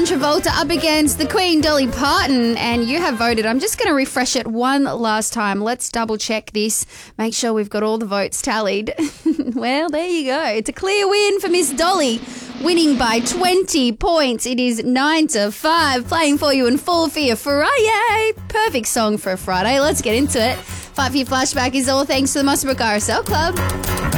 Travolta up against the Queen, Dolly Parton, and you have voted. I'm just going to refresh it one last time. Let's double check this. Make sure we've got all the votes tallied. Well, there you go. It's a clear win for Miss Dolly, winning by 20 points. It is 9-5, playing for you in full for your Friday. Perfect song for a Friday. Let's get into it. 5 Year Flashback is all thanks to the Muswellbrook RSL Club.